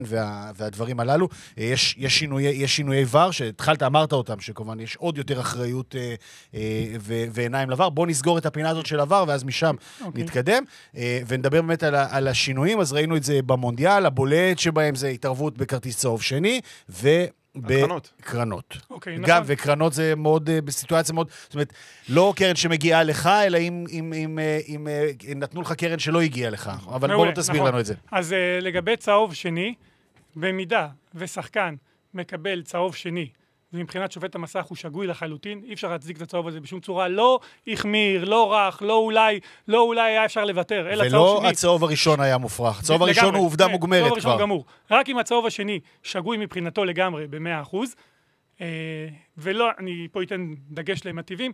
והדברים הללו. יש שינויי ור, שהתחלת, אמרת אותם, שכמובן יש עוד יותר אחריות ועיניים לבר. בואו נסגור את הפינה הזאת של הוור, ואז משם נתקדם. ונדבר באמת על השינויים. אז ראינו את זה במונדיאל, הבולט שבהם זה התערבות בכרטיס צהוב שני, בקרנות. גם, וקרנות זה מאוד, בסיטואציה מאוד, זאת אומרת, לא קרן שמגיעה לך, אלא אם נתנו לך קרן שלא הגיעה לך. אבל בואו לא תסביר לנו את זה. אז לגבי צהוב שני, במידה ושחקן מקבל צהוב שני, ומבחינת שופט המסך הוא שגוי לחלוטין, אי אפשר להצדיק את הצהוב הזה בשום צורה, לא החמיר, לא רך, לא אולי היה אפשר לוותר, אלא צהוב שני. ולא הצהוב הראשון היה מופרך, הצהוב הראשון הוא עובדה מוגמרת כבר. הצהוב הראשון גמור. רק אם הצהוב השני שגוי מבחינתו לגמרי ב100%, ולא, אני פה אתן דגש להם הטבעים,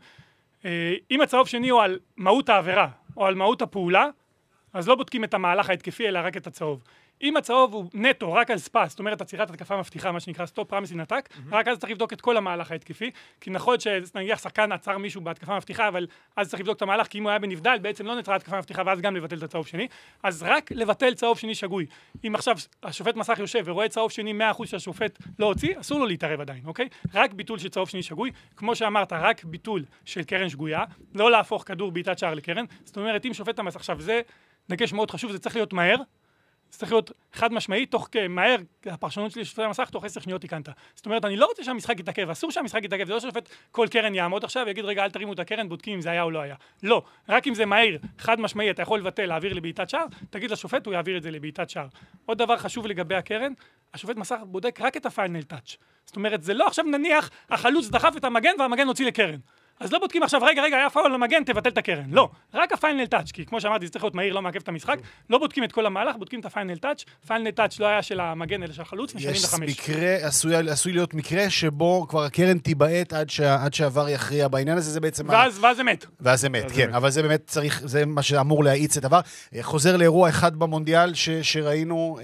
אם הצהוב שני הוא על מהות העבירה, או על מהות הפעולה, אז לא בודקים את המהלך ההתקפי, אלא רק את הצהוב. אם הצהוב הוא נטו, רק על ספס, זאת אומרת, עצירת התקפה מבטיחה, מה שנקרא סטופ פרמיס אין אטאק, רק אז צריך לבדוק את כל המהלך ההתקפי, כי נכון שנניח שחקן עצר מישהו בהתקפה מבטיחה, אבל אז צריך לבדוק את המהלך, כי אם הוא היה בנבדל, בעצם לא נצרה התקפה מבטיחה, ואז גם לבטל את הצהוב שני, אז רק לבטל צהוב שני שגוי. אם עכשיו השופט מסך יושב ורואה צהוב שני 100% שהשופט לא הוציא, אסור לו להתערב עדיין, אוקיי? רק ביטול של צהוב שני שגוי, כמו שאמרת, רק ביטול של קרן שגויה, לא להפוך כדור בעיטת שער לקרן. זאת אומרת, אם שופט המסך, עכשיו זה דגש מאוד חשוב, זה צריך להיות מהר. זה צריך להיות חד משמעי, תוך מהר, הפרשנות שלי שופט המסך, תוך 10 שניות תיקנת. זאת אומרת, אני לא רוצה שהמשחק יתעכב, אסור שהמשחק יתעכב, זה לא ששופט כל קרן יעמוד עכשיו ויגיד, רגע, אל תרימו את הקרן, בודקים אם זה היה או לא היה. לא, רק אם זה מהר, חד משמעי, אתה יכול לבטל, להעביר לבעיטת שער, תגיד לשופט, הוא יעביר את זה לבעיטת שער. עוד דבר חשוב לגבי הקרן, השופט מסך בודק רק את הפיינל טאץ'. זאת אומרת, זה לא עכשיו נניח, החלוץ דחף את המגן והמגן הוציא לקרן. אז לא בודקים עכשיו, רגע, היה פאול למגן, תבטל את הקרן. לא, רק הפיינל טאץ', כי כמו שאמרתי, זה צריך להיות מהיר, לא מעכב את המשחק. לא בודקים את כל המהלך, בודקים את הפיינל טאץ'. פיינל טאץ' לא היה של המגן, אלא של החלוץ, משנים ל5. עשוי להיות מקרה שבו כבר הקרן תיבעט עד שהעבר יכריע בעניין הזה, זה בעצם... ואז זה מת. ואז זה מת, כן. אבל זה באמת צריך, זה מה שאמור להאיץ את העבר. חוזר לאירוע אחד במונדיאל שראינו,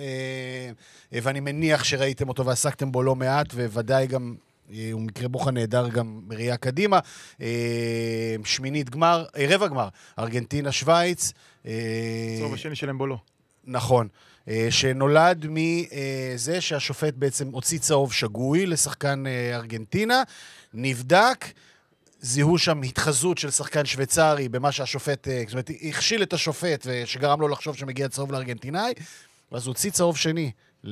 ואני מניח שראיתם אותו ועסקתם בו לא מעט, וודאי גם... הוא מקרה בוחן נהדר גם בראייה קדימה, שמינית גמר, רבע גמר, ארגנטינה, שוויץ. צהוב השני של אמבולו. נכון, שנולד מזה שהשופט בעצם הוציא צהוב שגוי לשחקן ארגנטינה, נבדק, זיהו שם התחזות של שחקן שוויצרי במה שהשופט, זאת אומרת, הכשיל את השופט שגרם לו לחשוב שמגיע צהוב לארגנטינאי, ואז הוא הוציא צהוב שני.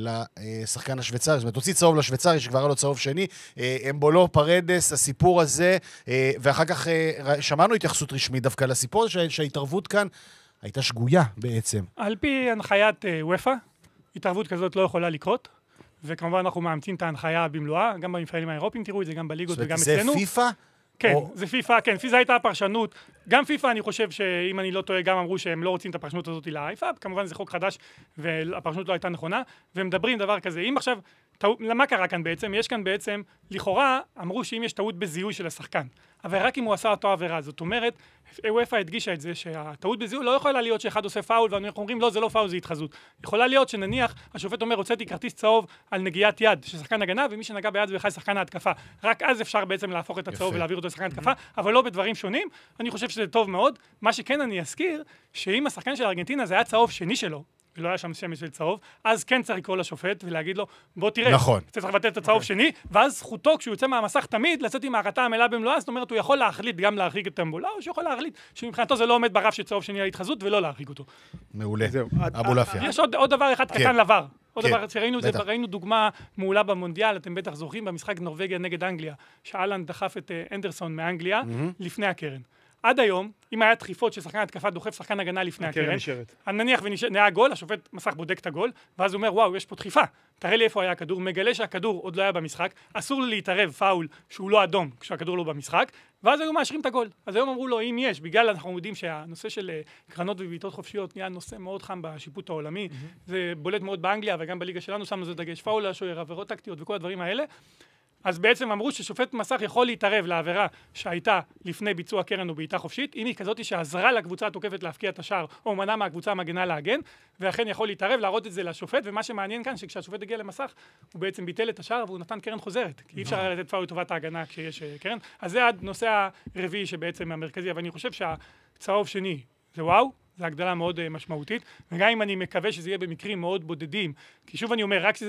לשחקן השוויצרי, זאת אומרת, הוציא צהוב לשוויצרי שכבר היה לו צהוב שני, אמבולו, פרדס, הסיפור הזה, ואחר כך שמענו התייחסות רשמית דווקא לסיפור שההתערבות כאן הייתה שגויה בעצם. על פי הנחיית וופא, התערבות כזאת לא יכולה לקרות, וכמובן אנחנו מאמצים את ההנחיה במלואה, גם במפעלים האירופיים תראו את זה, גם בליגות וגם אצלנו. זה פיפא? כן, זה פיפא, כן, פיפא הייתה הפרשנות, גם פיפא אני חושב שאם אני לא טועה, גם אמרו שהם לא רוצים את הפרשנות הזאת לאייפא, כמובן זה חוק חדש והפרשנות לא הייתה נכונה, ומדברים דבר כזה, אם עכשיו, למה קרה כאן בעצם? יש כאן בעצם, לכאורה, אמרו שאם יש טעות בזיהוי של השחקן, אבל רק אם הוא עשה אותו עבירה, זאת אומרת, וופא הדגישה את זה שהטעות בזיהוי לא יכולה להיות שאחד עושה פאול, ואנחנו אומרים, לא, זה לא פאול, זה התחזות. יכולה להיות שנניח, השופט אומר, הוצאתי כרטיס צהוב על נגיעת יד של שחקן הגנה, ומי שנגע ביד זה בכלל שחקן ההתקפה. רק אז אפשר בעצם להפוך את הצהוב ולהעביר אותו לשחקן ההתקפה, אבל לא בדברים שונים. אני חושב שזה טוב מאוד. מה שכן אני אזכיר, שאם השחקן של ארגנטינה זה היה צהוב שני שלו, ולא היה שם שמש של צהוב, אז כן צריך לקרוא לשופט ולהגיד לו, בוא תראה, נכון. צריך לבטל את הצהוב שני, ואז זכותו כשהוא יוצא מהמסך תמיד, לצאת עם ההחלטה המלאה במלואה, זאת אומרת, הוא יכול להחליט גם להרחיק את אמבולה, או שיכול להחליט שמבחינתו זה לא עומד ברף של צהוב שני להתחזות, ולא להרחיק אותו. מעולה. אבו לפיה. יש עוד דבר אחד קטן לבר. עוד דבר שראינו דוגמה מעולה במונדיאל, אתם בטח זוכרים, במשחק נורווגיה נגד אנגליה, שאלן דחף את אנדרסון מאנגליה לפני הקרן. עד היום, אם היה דחיפות ששחקן התקפה דוחף שחקן הגנה לפני הקרן, נניח ונהיה גול, השופט מסך בודק את הגול, ואז הוא אומר, וואו, יש פה דחיפה, תראה לי איפה היה הכדור, מגלה שהכדור עוד לא היה במשחק, אסור לו להתערב פאול שהוא לא אדום כשהכדור לא במשחק, ואז היו מאשרים את הגול. אז היום אמרו לו, אם יש, בגלל אנחנו יודעים שהנושא של קרנות ובעיטות חופשיות נהיה נושא מאוד חם בשיפוט העולמי, זה בולט מאוד באנגליה וגם בליגה שלנו, שמנו זה דגש פאול לשוער, עבירות טקטיות וכל הדברים האלה. אז בעצם אמרו ששופט מסך יכול להתערב לעבירה שהייתה לפני ביצוע קרן או בעיטה חופשית, אם היא כזאת שעזרה לקבוצה התוקפת להפקיע את השער, או מנעה מהקבוצה המגנה להגן, ואכן יכול להתערב, להראות את זה לשופט, ומה שמעניין כאן, שכשהשופט הגיע למסך, הוא בעצם ביטל את השער, והוא נתן קרן חוזרת, כי אי אפשר לתת פאול לטובת ההגנה כשיש קרן. אז זה הנושא הרביעי שבעצם המרכזי, אבל אני חושב שהצהוב שני זה וואו, זו הגדלה מאוד משמעותית, וגם אם אני מקווה שזה יהיה במקרים מאוד בודדים, כי שוב אני אומר, רק שזה